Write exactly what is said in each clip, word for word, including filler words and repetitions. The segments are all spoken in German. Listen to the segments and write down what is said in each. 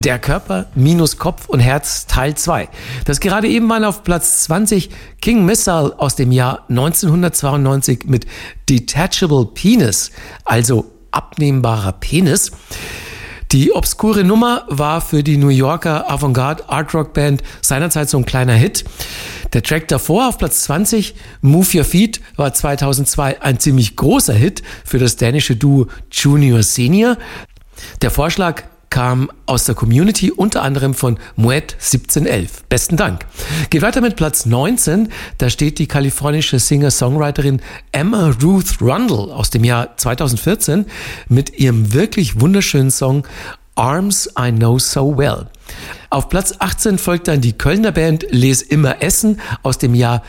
Der Körper minus Kopf und Herz Teil zwei. Das gerade eben waren auf Platz zwanzig King Missile aus dem Jahr neunzehnhundertzweiundneunzig mit Detachable Penis, also abnehmbarer Penis. Die obskure Nummer war für die New Yorker Avantgarde Art Rock Band seinerzeit so ein kleiner Hit. Der Track davor auf Platz zwanzig, Move Your Feet, war zweitausendzwei ein ziemlich großer Hit für das dänische Duo Junior Senior. Der Vorschlag kam aus der Community, unter anderem von Moet siebzehnhundertelf. Besten Dank. Geht weiter mit Platz neunzehn. Da steht die kalifornische Singer-Songwriterin Emma Ruth Rundle aus dem Jahr zweitausendvierzehn mit ihrem wirklich wunderschönen Song Arms I Know So Well. Auf Platz achtzehn folgt dann die Kölner Band Les Immer Essen aus dem Jahr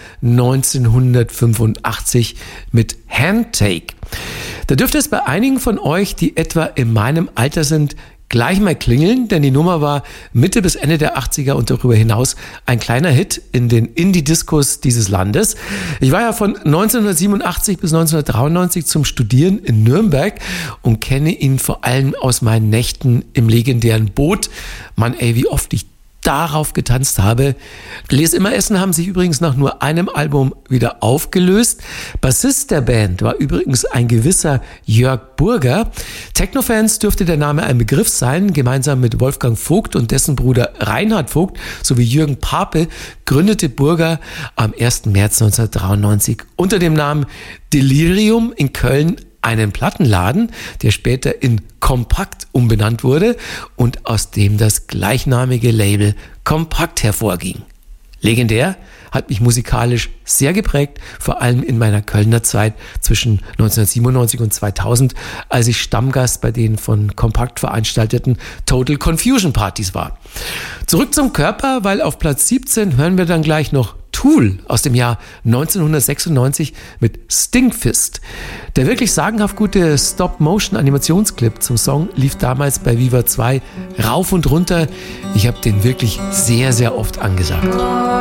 neunzehnhundertfünfundachtzig mit Handtake. Da dürfte es bei einigen von euch, die etwa in meinem Alter sind, gleich mal klingeln, denn die Nummer war Mitte bis Ende der achtziger und darüber hinaus ein kleiner Hit in den Indie-Discos dieses Landes. Ich war ja von neunzehnhundertsiebenundachtzig bis neunzehnhundertdreiundneunzig zum Studieren in Nürnberg und kenne ihn vor allem aus meinen Nächten im legendären Boot. Mann, ey, wie oft ich darauf getanzt habe. Les Immer Essen haben sich übrigens nach nur einem Album wieder aufgelöst. Bassist der Band war übrigens ein gewisser Jörg Burger. Techno-Fans dürfte der Name ein Begriff sein. Gemeinsam mit Wolfgang Vogt und dessen Bruder Reinhard Vogt sowie Jürgen Pape gründete Burger am ersten März neunzehnhundertdreiundneunzig unter dem Namen Delirium in Köln einen Plattenladen, der später in Kompakt umbenannt wurde und aus dem das gleichnamige Label Kompakt hervorging. Legendär, hat mich musikalisch sehr geprägt, vor allem in meiner Kölner Zeit zwischen neunzehnhundertsiebenundneunzig und zweitausend, als ich Stammgast bei den von Kompakt veranstalteten Total Confusion Partys war. Zurück zum Körper, weil auf Platz siebzehn hören wir dann gleich noch Tool aus dem Jahr neunzehnhundertsechsundneunzig mit Stinkfist. Der wirklich sagenhaft gute Stop-Motion-Animationsclip zum Song lief damals bei Viva zwei rauf und runter. Ich habe den wirklich sehr, sehr oft angesagt.